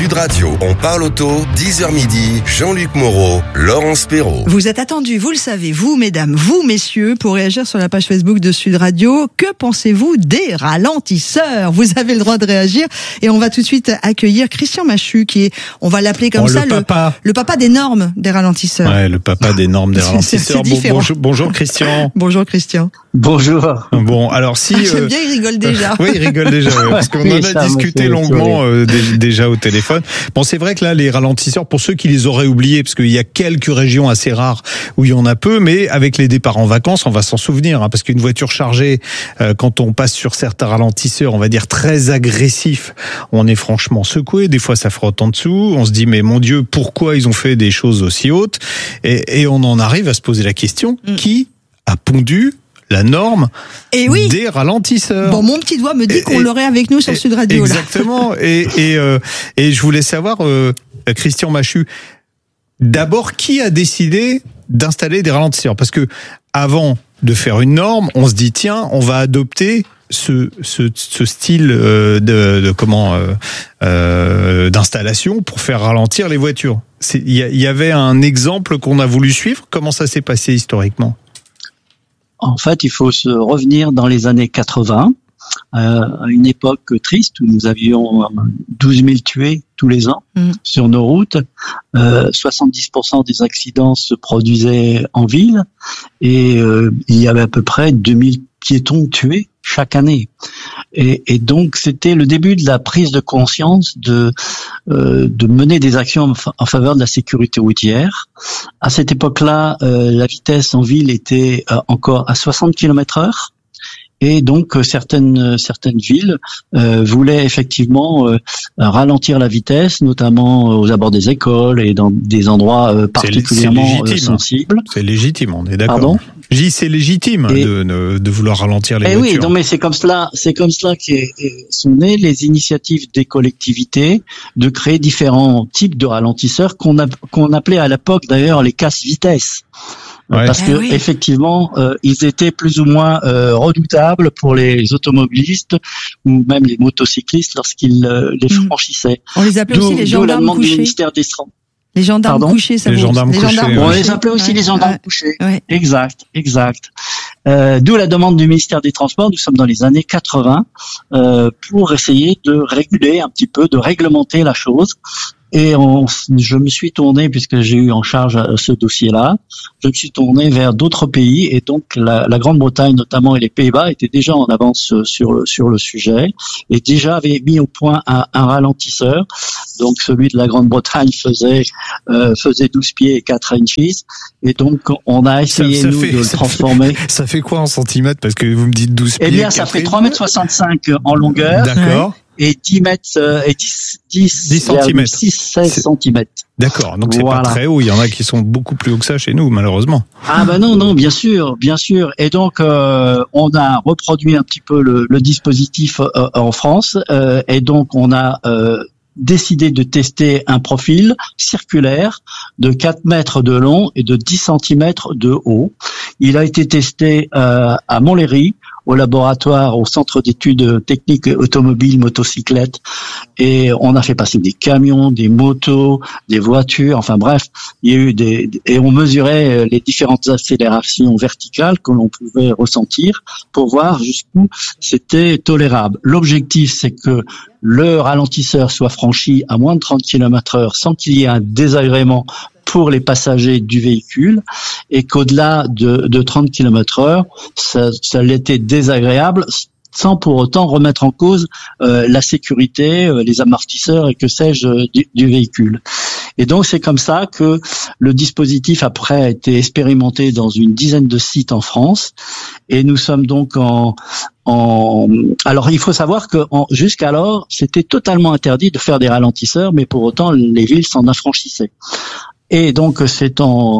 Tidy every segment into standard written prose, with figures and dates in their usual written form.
Sud Radio, on parle auto, 10h midi, Jean-Luc Moreau, Laurence Perrault. Vous êtes attendus, vous le savez, vous mesdames, vous messieurs, pour réagir sur la page Facebook de Sud Radio. Que pensez-vous des ralentisseurs? Vous avez le droit de réagir et on va tout de suite accueillir Christian Machu qui est, on va l'appeler comme ça, le papa des normes des ralentisseurs. Ouais, le papa des normes des ralentisseurs. Bonjour Christian. Bonjour Christian. Bonjour. Bon, alors si... J'aime bien, il rigole déjà. Oui, il rigole déjà, parce qu'on en a discuté longuement déjà au téléphone. Bon, c'est vrai que là, les ralentisseurs, pour ceux qui les auraient oubliés, parce qu'il y a quelques régions assez rares où il y en a peu, mais avec les départs en vacances, on va s'en souvenir, hein, parce qu'une voiture chargée, quand on passe sur certains ralentisseurs, on va dire très agressifs, on est franchement secoué. Des fois, ça frotte en dessous. On se dit, mais mon Dieu, pourquoi ils ont fait des choses aussi hautes? Et on en arrive à se poser la question, qui a pondu la norme des ralentisseurs? Bon, mon petit doigt me dit qu'on l'aurait avec nous sur Sud Radio. Exactement. Là. Et je voulais savoir, Christian Machu, d'abord, qui a décidé d'installer des ralentisseurs? Parce que avant de faire une norme, on se dit tiens, on va adopter ce style d'installation pour faire ralentir les voitures. Il y avait un exemple qu'on a voulu suivre. Comment ça s'est passé historiquement? En fait, il faut se revenir dans les années 80, à une époque triste où nous avions 12 000 tués tous les ans sur nos routes. 70% des accidents se produisaient en ville et il y avait à peu près 2000 piétons tués chaque année. Et donc, c'était le début de la prise de conscience de mener des actions en faveur de la sécurité routière. À cette époque-là, la vitesse en ville était encore à 60 km/h. Et donc certaines villes voulaient effectivement ralentir la vitesse, notamment aux abords des écoles et dans des endroits particulièrement sensibles. C'est légitime, on est d'accord. Pardon ? Je dis c'est légitime de vouloir ralentir les voitures. Oui, non mais c'est comme cela sont nées les initiatives des collectivités de créer différents types de ralentisseurs qu'on appelait à l'époque d'ailleurs les casse-vitesses. Ouais. Parce que effectivement, ils étaient plus ou moins redoutables pour les automobilistes ou même les motocyclistes lorsqu'ils les franchissaient. On les appelait aussi les gendarmes couchés. Les gendarmes couchés, ça les gendarmes couchés. On les appelait aussi les gendarmes couchés. Ouais. Exact. D'où la demande du ministère des Transports. Nous sommes dans les années 80 pour essayer de réguler un petit peu, de réglementer la chose. Et je me suis tourné, puisque j'ai eu en charge ce dossier-là, je me suis tourné vers d'autres pays, et donc la Grande-Bretagne notamment et les Pays-Bas étaient déjà en avance sur le sujet, et déjà avaient mis au point un ralentisseur. Donc celui de la Grande-Bretagne faisait 12 pieds et 4 inches, et donc on a essayé de le transformer. Ça fait quoi en centimètres? Parce que vous me dites 12 pieds. Eh bien, ça fait 3,65 m en longueur. D'accord. Et 16 centimètres. D'accord, donc c'est pas très haut. Il y en a qui sont beaucoup plus hauts que ça chez nous, malheureusement. Ah ben non, bien sûr. Et donc on a reproduit un petit peu le dispositif en France, et donc on a décidé de tester un profil circulaire de 4 mètres de long et de 10 cm de haut. Il a été testé à Montlhéry, au laboratoire, au centre d'études techniques automobiles, motocyclettes, et on a fait passer des camions, des motos, des voitures, enfin bref, il y a eu et on mesurait les différentes accélérations verticales que l'on pouvait ressentir pour voir jusqu'où c'était tolérable. L'objectif, c'est que le ralentisseur soit franchi à moins de 30 km/h sans qu'il y ait un désagrément pour les passagers du véhicule, et qu'au-delà de 30 km/h, ça l'était désagréable, sans pour autant remettre en cause la sécurité, les amortisseurs et que sais-je du véhicule. Et donc c'est comme ça que le dispositif après a été expérimenté dans une dizaine de sites en France, et nous sommes donc alors il faut savoir que jusqu'alors c'était totalement interdit de faire des ralentisseurs, mais pour autant les villes s'en affranchissaient. Et donc c'est en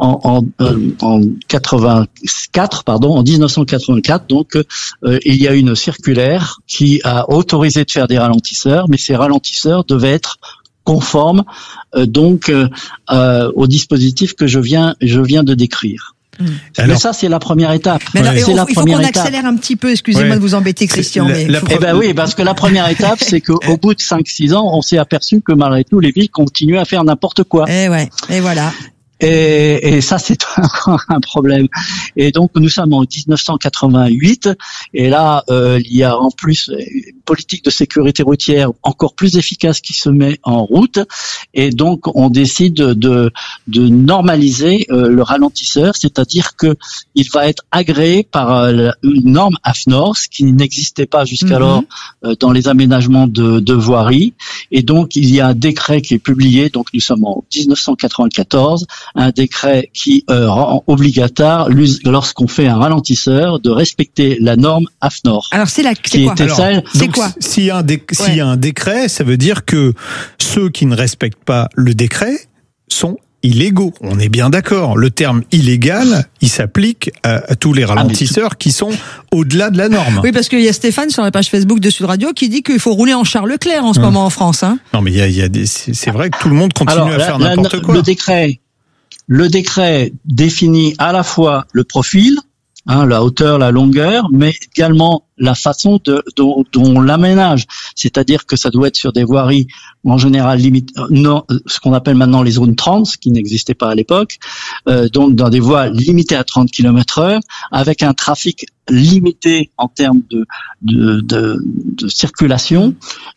1984, donc il y a une circulaire qui a autorisé de faire des ralentisseurs, mais ces ralentisseurs devaient être conformes au dispositif que je viens de décrire. Mais ça, c'est la première étape. Mais alors, il faut qu'on accélère un petit peu, excusez-moi de vous embêter, Christian. Oui, parce que la première étape, c'est qu'au bout de 5-6 ans, on s'est aperçu que malgré tout, les villes continuaient à faire n'importe quoi. Et voilà. Et ça, c'est encore un problème. Et donc, nous sommes en 1988, et là, il y a en plus une politique de sécurité routière encore plus efficace qui se met en route, et donc on décide de normaliser le ralentisseur, c'est-à-dire que il va être agréé par une norme AFNOR, ce qui n'existait pas jusqu'alors dans les aménagements de voirie. Et donc, il y a un décret qui est publié, donc nous sommes en 1994, un décret qui rend obligatoire, lorsqu'on fait un ralentisseur, de respecter la norme AFNOR. Alors c'est quoi S'il y a un décret, ça veut dire que ceux qui ne respectent pas le décret sont illégaux. On est bien d'accord. Le terme illégal, il s'applique à tous les ralentisseurs qui sont au-delà de la norme. Oui, parce qu'il y a Stéphane sur la page Facebook de Sud Radio qui dit qu'il faut rouler en Charles Leclerc en ce moment en France. Non, mais c'est vrai que tout le monde continue à faire n'importe quoi. Le décret définit à la fois le profil, la hauteur, la longueur, mais également la façon dont on l'aménage. C'est-à-dire que ça doit être sur des voiries en général ce qu'on appelle maintenant les zones 30, ce qui n'existait pas à l'époque, donc dans des voies limitées à 30 km/h, avec un trafic limité en termes de circulation,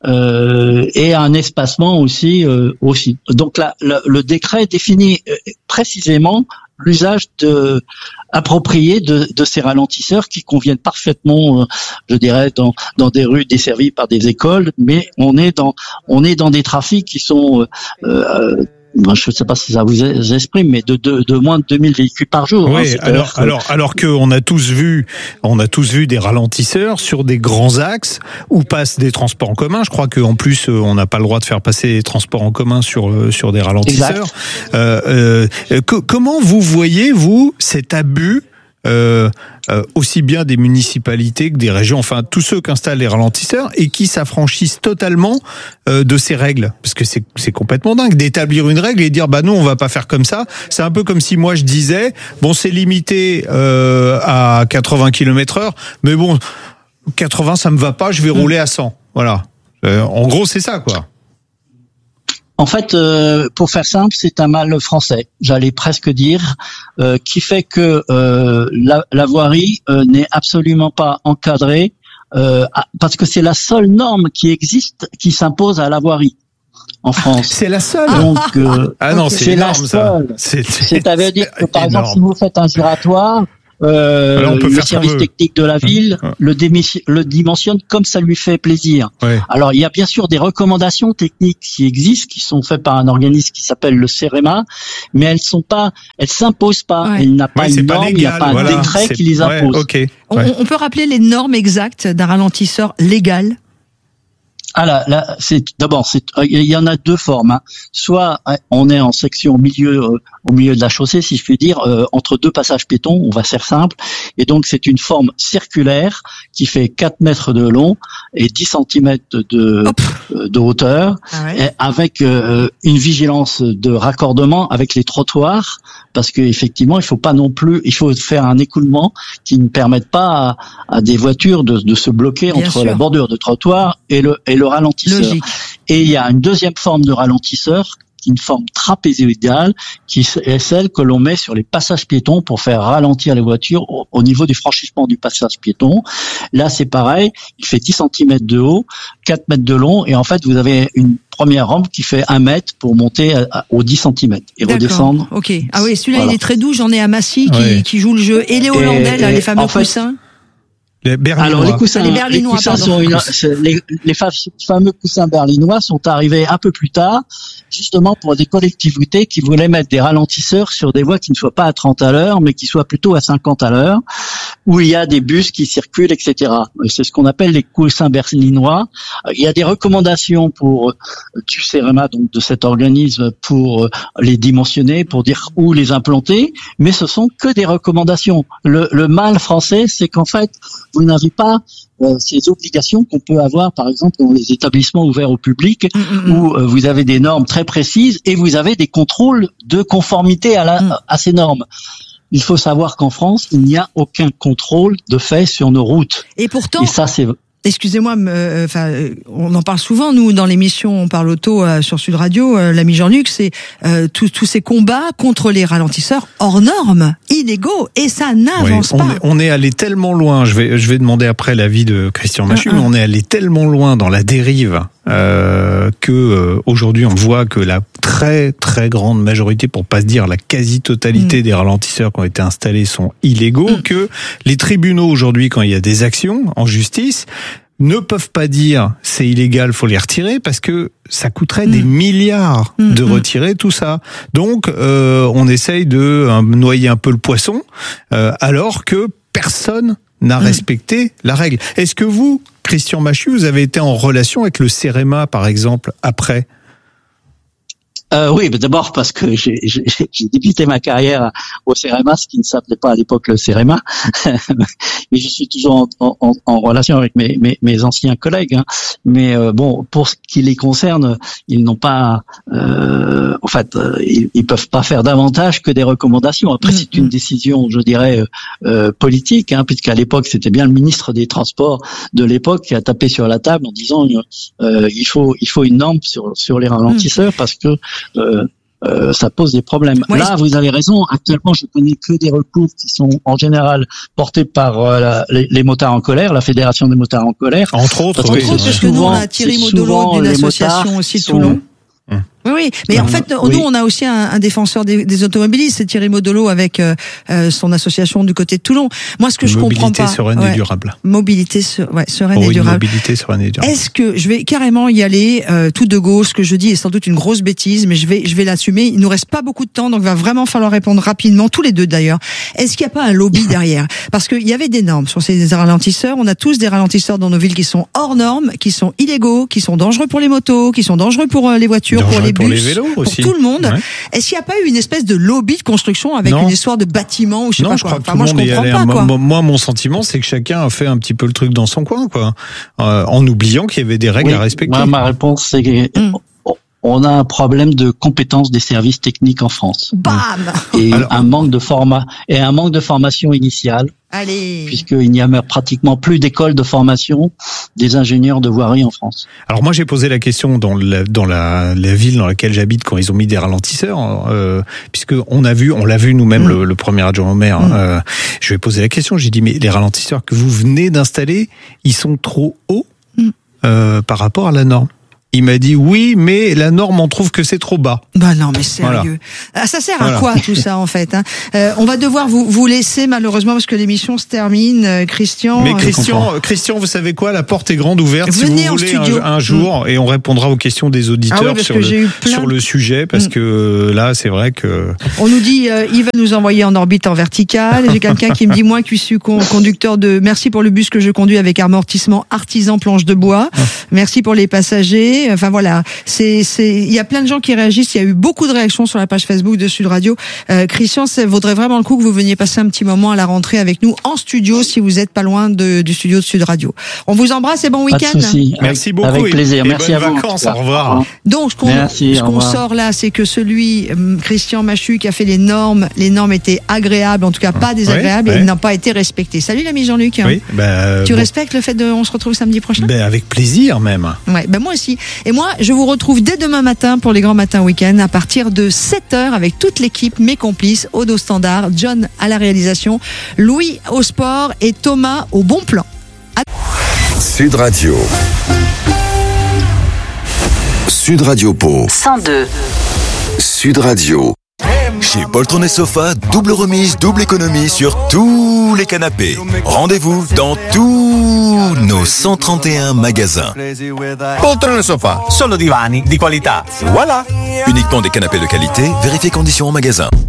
et un espacement aussi. Donc là, le décret définit précisément l'usage approprié de ces ralentisseurs qui conviennent parfaitement, je dirais, dans des rues desservies par des écoles, mais on est dans des trafics qui sont je ne sais pas si ça vous exprime, mais de moins de 2000 véhicules par jour. Oui, alors que on a tous vu des ralentisseurs sur des grands axes où passent des transports en commun. Je crois qu'en plus on n'a pas le droit de faire passer les transports en commun sur des ralentisseurs. Comment vous voyez cet abus aussi bien des municipalités que des régions, enfin tous ceux qui installent les ralentisseurs et qui s'affranchissent totalement de ces règles, parce que c'est complètement dingue d'établir une règle et dire bah nous on va pas faire comme ça. C'est un peu comme si moi je disais bon c'est limité à 80 km/h, mais bon 80 ça me va pas, je vais rouler à 100. Voilà. En gros c'est ça quoi. En fait, pour faire simple, c'est un mal français, j'allais presque dire, qui fait que la voirie n'est absolument pas encadrée, parce que c'est la seule norme qui existe, qui s'impose à la voirie en France. C'est la seule. Donc, non, c'est énorme, ça. C'est-à-dire que par exemple, si vous faites un giratoire, le service technique de la ville le dimensionne comme ça lui fait plaisir. Ouais. Alors il y a bien sûr des recommandations techniques qui existent, qui sont faites par un organisme qui s'appelle le CEREMA, mais elles s'imposent pas. Ouais. Il n'y a pas une norme, il n'y a pas un décret qui les impose. Ouais, okay. On peut rappeler les normes exactes d'un ralentisseur légal? Là, il y en a deux formes. Soit on est en section au milieu de la chaussée, si je puis dire, entre deux passages piétons, on va faire simple. Et donc c'est une forme circulaire qui fait 4 mètres de long et 10 cm de hauteur, et avec une vigilance de raccordement avec les trottoirs, parce que effectivement il faut faire un écoulement qui ne permette pas à des voitures de se bloquer entre la bordure de trottoir et le ralentisseur. Logique. Et il y a une deuxième forme de ralentisseur, une forme trapézoïdale, qui est celle que l'on met sur les passages piétons pour faire ralentir les voitures au niveau du franchissement du passage piéton. Là, c'est pareil, il fait 10 cm de haut, 4 mètres de long, et en fait, vous avez une première rampe qui fait 1 mètre pour monter aux 10 cm et redescendre. Ok. Ah oui, celui-là, il est très doux, j'en ai à Massy qui joue le jeu. Et les Hollandais, les fameux coussins. Alors les coussins sont les fameux coussins berlinois sont arrivés un peu plus tard, justement pour des collectivités qui voulaient mettre des ralentisseurs sur des voies qui ne soient pas à 30 à l'heure, mais qui soient plutôt à 50 à l'heure, où il y a des bus qui circulent, etc. C'est ce qu'on appelle les coussins berlinois. Il y a des recommandations du CEREMA, donc de cet organisme, pour les dimensionner, pour dire où les implanter, mais ce sont que des recommandations. Le mal français, c'est qu'en fait, vous n'avez pas ces obligations qu'on peut avoir, par exemple, dans les établissements ouverts au public, où vous avez des normes très précises et vous avez des contrôles de conformité à ces normes. il faut savoir qu'en France, il n'y a aucun contrôle de fait sur nos routes. Et pourtant, ça, c'est... Excusez-moi, on en parle souvent, nous, dans l'émission On parle auto sur Sud Radio, l'ami Jean-Luc, c'est tous ces combats contre les ralentisseurs hors normes, illégaux, et ça n'avance pas. On est allé tellement loin, je vais demander après l'avis de Christian Machu, mais on est allé tellement loin dans la dérive que aujourd'hui on voit que la très très grande majorité, pour pas se dire la quasi-totalité des ralentisseurs qui ont été installés sont illégaux, que les tribunaux aujourd'hui, quand il y a des actions en justice, ne peuvent pas dire c'est illégal, faut les retirer, parce que ça coûterait des milliards de retirer tout ça. Donc on essaye de noyer un peu le poisson, alors que personne n'a respecté la règle. Est-ce que vous, Christian Machu, vous avez été en relation avec le CEREMA, par exemple, après ? Oui, mais d'abord parce que j'ai débuté ma carrière au CEREMA, ce qui ne s'appelait pas à l'époque le CEREMA, mais je suis toujours en relation avec mes anciens collègues. Hein. Mais bon, pour ce qui les concerne, ils n'ont pas, ils peuvent pas faire davantage que des recommandations. Après, c'est une décision, je dirais, politique, hein, puisqu'à l'époque, c'était bien le ministre des Transports de l'époque qui a tapé sur la table en disant il faut une norme sur les ralentisseurs parce que ça pose des problèmes. Ouais. Là, vous avez raison. Actuellement, je connais que des recours qui sont en général portés par les motards en colère, la Fédération des motards en colère. Entre autres, parce que nous, on a Thierry Modolo d'une association aussi de Toulon. Oui, mais en fait, nous, on a aussi un défenseur des automobilistes, c'est Thierry Modolo avec son association du côté de Toulon. Moi, ce que je comprends pas, mobilité sereine et durable. Mobilité sereine et durable. Mobilité sereine et durable. Est-ce que je vais carrément y aller tout de go? Ce que je dis est sans doute une grosse bêtise, mais je vais l'assumer. Il nous reste pas beaucoup de temps, donc il va vraiment falloir répondre rapidement, tous les deux d'ailleurs. Est-ce qu'il n'y a pas un lobby derrière? Parce qu'il y avait des normes sur ces ralentisseurs. On a tous des ralentisseurs dans nos villes qui sont hors normes, qui sont illégaux, qui sont dangereux pour les motos, qui sont dangereux pour les voitures, pour les bus, les vélos aussi. Pour tout le monde. Ouais. Est-ce qu'il n'y a pas eu une espèce de lobby de construction avec une histoire de bâtiment ou je sais pas quoi? Moi, je comprends pas, quoi. Moi, mon sentiment, c'est que chacun a fait un petit peu le truc dans son coin, quoi, en oubliant qu'il y avait des règles à respecter. Moi, ma réponse, c'est que on a un problème de compétence des services techniques en France. Bam! Et un manque de formation initiale. Allez. Puisqu'il n'y a pratiquement plus d'école de formation des ingénieurs de voirie en France. Alors moi j'ai posé la question dans la ville dans laquelle j'habite quand ils ont mis des ralentisseurs, puisque on l'a vu nous-mêmes le premier adjoint au maire. Je lui ai posé la question, j'ai dit mais les ralentisseurs que vous venez d'installer, ils sont trop hauts par rapport à la norme. Il m'a dit oui, mais la norme, on trouve que c'est trop bas. Bah non, mais sérieux. Voilà. Ça sert à quoi tout ça en fait, hein? On va devoir vous laisser malheureusement parce que l'émission se termine. Christian. Mais Christian, vous savez quoi? La porte est grande ouverte. Venez si vous voulez un jour et on répondra aux questions des auditeurs sur le sujet parce que là, c'est vrai que. On nous dit il va nous envoyer en orbite en verticale. J'ai quelqu'un qui me dit moi qui suis conducteur de. Merci pour le bus que je conduis avec amortissement artisan planche de bois. Merci pour les passagers. Enfin voilà, il y a plein de gens qui réagissent. Il y a eu beaucoup de réactions sur la page Facebook de Sud Radio. Christian, ça vaudrait vraiment le coup que vous veniez passer un petit moment à la rentrée avec nous en studio si vous êtes pas loin du studio de Sud Radio. On vous embrasse et bon week-end. Pas de souci. Merci beaucoup. Avec plaisir. Merci à vous. Vacances. Au revoir. Donc ce qu'on sort là, c'est que celui Christian Machu qui a fait les normes étaient agréables, en tout cas pas désagréables, et ils n'ont pas été respectés. Salut l'ami Jean-Luc. Oui, tu respectes le fait on se retrouve samedi prochain? Avec plaisir même. Ouais, moi aussi. Et moi, je vous retrouve dès demain matin pour les grands matins week-end à partir de 7h avec toute l'équipe, mes complices, Aude au standard, John à la réalisation, Louis au sport et Thomas au bon plan. Sud Radio. Sud Radio Pau. 102. Sud Radio. Chez Poltron et Sofa, double remise, double économie sur tous les canapés. Rendez-vous dans tous nos 131 magasins. Poltron et Sofa, solo divani di qualità. Voilà. Uniquement des canapés de qualité, vérifiez conditions en magasin.